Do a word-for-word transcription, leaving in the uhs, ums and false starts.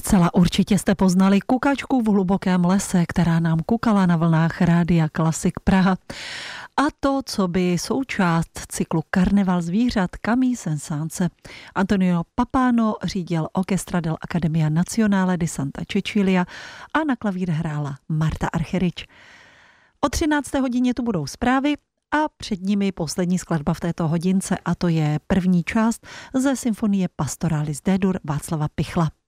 Zcela určitě jste poznali kukačku v hlubokém lese, která nám kukala na vlnách Rádia Klasik Praha. A to, co by součást cyklu Karneval zvířat Camille Saint-Saëns. Antonio Papano řídil Orchestra dell'Accademia Nazionale di Santa Cecilia a na klavír hrála Marta Argerich. O třinácté hodině tu budou zprávy a před nimi poslední skladba v této hodince, a to je první část ze symfonie Pastoralis D-dur Václava Pichla.